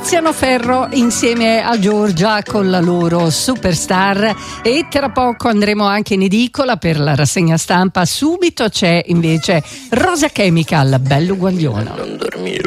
Tiziano Ferro insieme a Giorgia con la loro Superstar, e tra poco andremo anche in edicola per la rassegna stampa. Subito c'è invece Rosa Chemical, Bello Guaglione. Non dormire.